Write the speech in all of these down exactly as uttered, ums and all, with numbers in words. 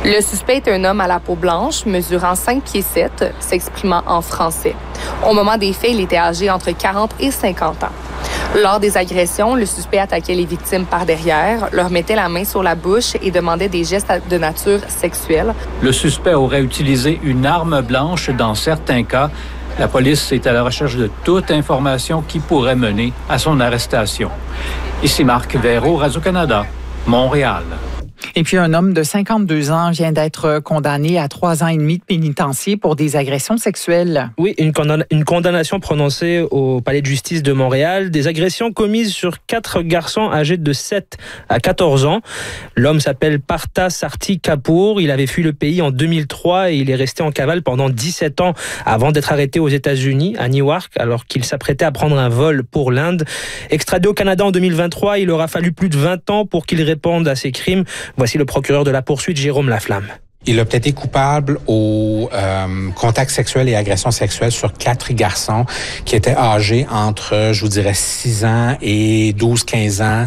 Le suspect est un homme à la peau blanche, mesurant cinq pieds sept, s'exprimant en français. Au moment des faits, il était âgé entre quarante et cinquante ans. Lors des agressions, le suspect attaquait les victimes par derrière, leur mettait la main sur la bouche et demandait des gestes de nature sexuelle. Le suspect aurait utilisé une arme blanche dans certains cas. La police est à la recherche de toute information qui pourrait mener à son arrestation. Ici Marc Véro, Radio-Canada, Montréal. Et puis, un homme de cinquante-deux ans vient d'être condamné à trois ans et demi de pénitencier pour des agressions sexuelles. Oui, une, condamn- une condamnation prononcée au Palais de justice de Montréal. Des agressions commises sur quatre garçons âgés de sept à quatorze ans. L'homme s'appelle Partha Sarthi Kapoor. Il avait fui le pays en deux mille trois et il est resté en cavale pendant dix-sept ans avant d'être arrêté aux États-Unis, à Newark, alors qu'il s'apprêtait à prendre un vol pour l'Inde. Extradé au Canada en deux mille vingt-trois, il aura fallu plus de vingt ans pour qu'il réponde à ses crimes. Voici le procureur de la poursuite, Jérôme Laflamme. Il a plaidé coupable au euh, contact sexuel et agression sexuelle sur quatre garçons qui étaient âgés entre, je vous dirais, six ans et douze quinze ans.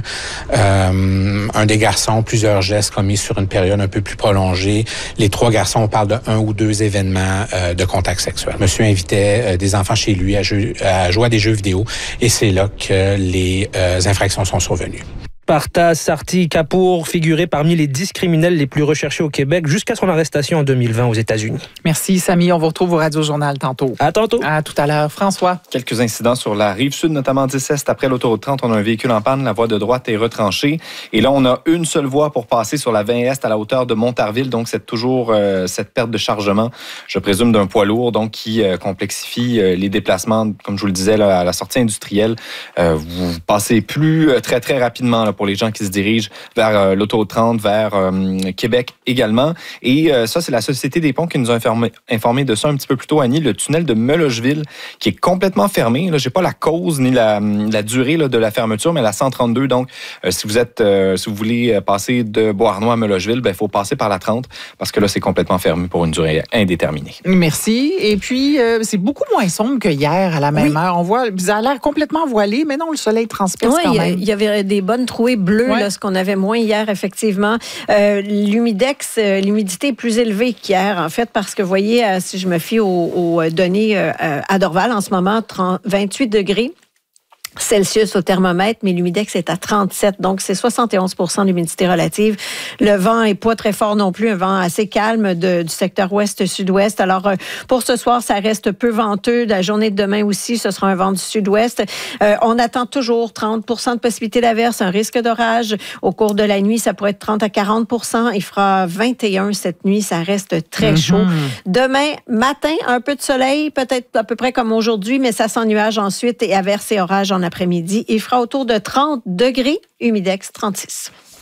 Euh, un des garçons, plusieurs gestes commis sur une période un peu plus prolongée. Les trois garçons, on parle de un ou deux événements euh, de contact sexuel. Monsieur invitait euh, des enfants chez lui à, jeu, à jouer à des jeux vidéo et c'est là que les euh, infractions sont survenues. Partha Sarthi Kapoor figurait parmi les dix criminels les plus recherchés au Québec jusqu'à son arrestation en deux mille vingt aux États-Unis. Merci, Samy. On vous retrouve au Radio-Journal tantôt. À tantôt. À tout à l'heure. François. Quelques incidents sur la Rive-Sud, notamment dix Est. Après l'autoroute trente, on a un véhicule en panne. La voie de droite est retranchée. Et là, on a une seule voie pour passer sur la vingt Est à la hauteur de Montarville. Donc, c'est toujours euh, cette perte de chargement, je présume, d'un poids lourd, donc qui euh, complexifie euh, les déplacements. Comme je vous le disais, là, à la sortie industrielle, euh, vous passez plus euh, très, très rapidement là, pour les gens qui se dirigent vers euh, l'autoroute trente, vers euh, Québec également. Et euh, ça, c'est la Société des ponts qui nous a informé, informé de ça un petit peu plus tôt, Annie, le tunnel de Melocheville qui est complètement fermé. Là, j'ai pas la cause ni la, la durée là, de la fermeture, mais la cent trente-deux. Donc, euh, si vous êtes, euh, si vous voulez passer de Beauharnois à Melocheville, ben, il faut passer par la trente parce que là, c'est complètement fermé pour une durée indéterminée. Merci. Et puis, euh, c'est beaucoup moins sombre que hier à la même oui. heure. On voit, ça a l'air complètement voilé, mais non, le soleil transperce ouais, quand même. Il y avait des bonnes trouées bleues, ouais. là, ce qu'on avait moins hier, effectivement. Euh, l'humidex, euh, l'humidité est plus élevée qu'hier, en fait, parce que, vous voyez, euh, si je me fie aux, aux données euh, à Dorval, en ce moment, trente, vingt-huit degrés. Celsius au thermomètre, mais l'humidex est à trente-sept, donc c'est soixante et onze pour cent d'humidité relative. Le vent est pas très fort non plus, un vent assez calme de, du secteur ouest-sud-ouest. Alors, euh, pour ce soir, ça reste peu venteux. La journée de demain aussi, ce sera un vent du sud-ouest. Euh, on attend toujours trente pour cent de possibilité d'averse, un risque d'orage. Au cours de la nuit, ça pourrait être trente à quarante pour cent. Il fera vingt et un cette nuit, ça reste très mm-hmm. chaud. Demain matin, un peu de soleil, peut-être à peu près comme aujourd'hui, mais ça s'ennuage ensuite et averse et orage en après-midi. Il fera autour de trente degrés, humidex trente-six.